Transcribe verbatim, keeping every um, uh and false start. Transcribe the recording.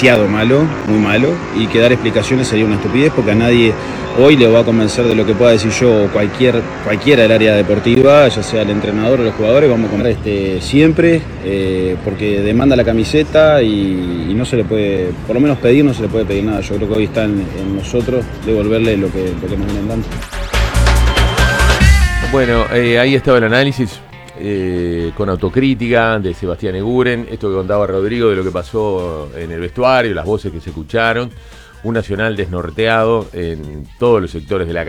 demasiado malo, muy malo, y que dar explicaciones sería una estupidez porque a nadie hoy le va a convencer de lo que pueda decir yo o cualquier, cualquiera del área deportiva, ya sea el entrenador o los jugadores. Vamos a comer este, siempre, eh, porque demanda la camiseta y, y no se le puede, por lo menos pedir, no se le puede pedir nada. Yo creo que hoy está en, en nosotros devolverle lo que, lo que nos vienen dando. Bueno, eh, ahí estaba el análisis eh, con autocrítica de Sebastián Eguren, esto que contaba Rodrigo de lo que pasó en el vestuario, las voces que se escucharon, un Nacional desnorteado en todos los sectores de la